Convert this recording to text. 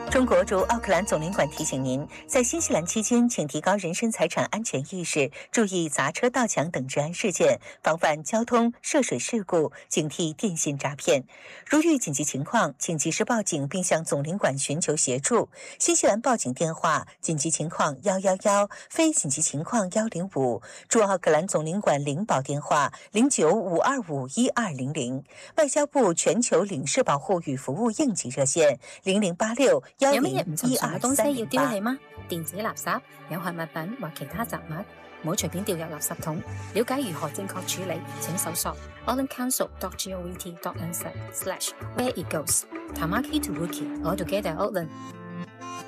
中国驻奥克兰总领馆提醒您，在新西兰期间，请提高人身财产安全意识，注意砸车、盗抢等治安事件，防范交通涉水事故，警惕电信诈骗。如遇紧急情况，请及时报警，并向总领馆寻求协助。新西兰报警电话：紧急情况111，非紧急情况105。驻奥克兰总领馆领保电话0952512200。外交部全球领事保护与服务应急热线0086。 有乜嘢唔尋常嘅東西要丟棄嗎？電子垃圾、有害物品或其他雜物，唔好隨便掉入垃圾桶。了解如何正確處理，請搜索 aucklandcouncil.govt.nz/where it goes。Tamaki to Wiki all together Auckland。